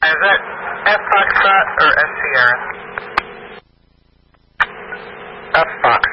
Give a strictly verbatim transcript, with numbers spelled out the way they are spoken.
Is it F Foxtrot or S Sierra? F Fox.